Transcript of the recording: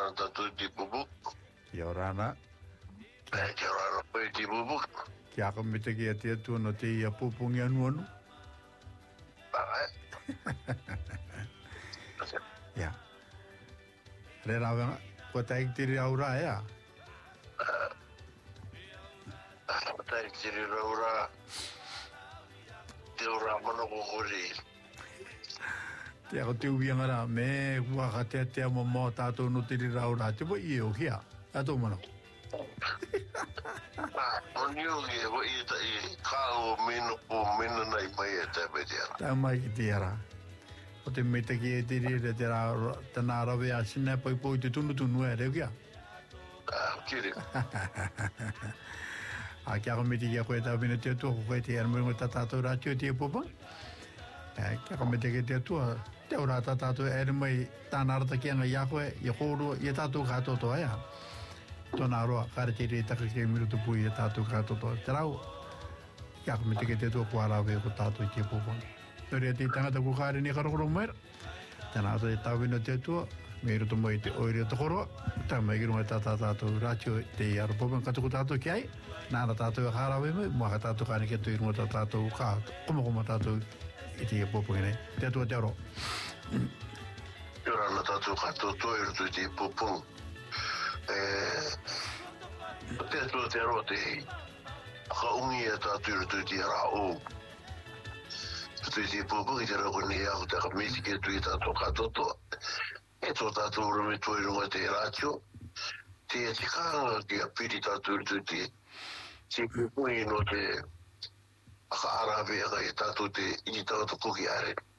rana tatu di bubuk. Kia orana. Kia orana pui di bubuk. Kia ako mite kia tia tuano te ia pupungi anuanu. Pakai. Ya. Re rawenga, ko taik tiri aura ea. Taik tiri aura. Te ora mana kokori. Te ako te uiangara me waka te mo tātou no tiri aura. Te po i o kia. Tātou mana. Oniu ki wo i ta i kao minu nai mai e te petiara. Tā mai ki te ara. O te meita ki e tiri re te nā rawe a sina poi te tunu e reo kia. Kiri. A kia ko meti kia koe tau pina te atua ko koe te armurunga ta tātou rātio te popang. Kia ko meti kia te atua te ora ta tātou e mai tāna rata kia ngai a koe i kōrua i tātou kātoto aia. Tōna aroa kāre te rei taka kia miru tupui i tātou kātoto. Te rau, kia ko meti kia te atua kua rawe ko tātou i te popang. Nōrea te tangata ko kāre ni karokoro mera. Tēnā ata te tau pina te atua. Me roto mai te oirea te koroa. Tā mai kirunga tātou rātio te iaro popang katuku tātou ki ai. Nāna tātou e kārawe mai, mua ka tātou kāne kia tu irunga tātou kā, koma tātou i te popang nei. Te atua te aro. Te rana tātou kātou toiru tu te popang. Te atua te aro te ka ungi e tātou tu te ara o. Tu te popang i te rako ni au te ka miti kia tu i tātou kātou toa. E tō tātou rame toirunga te rātio, te kāanga ki a piri tātou tu te pupui no te aka arawe aka e tātou te ini tātou koki are.